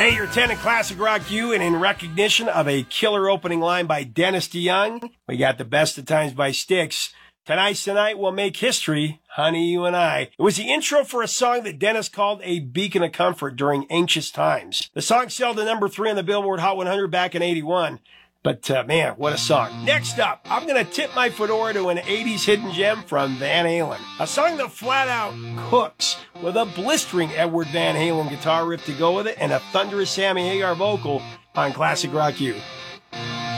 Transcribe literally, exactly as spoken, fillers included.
Hey, you're attending Classic Rock U, and in recognition of a killer opening line by Dennis DeYoung, we got The Best of Times by Styx. Tonight's the night we'll make history, Honey, You and I. It was the intro for a song that Dennis called a beacon of comfort during anxious times. The song sailed to number three on the Billboard Hot one hundred back in eighty-one. But, uh, man, what a song. Next up, I'm going to tip my fedora to an eighties hidden gem from Van Halen. A song that flat out cooks, with a blistering Edward Van Halen guitar riff to go with it and a thunderous Sammy Hagar vocal on Classic Rock U.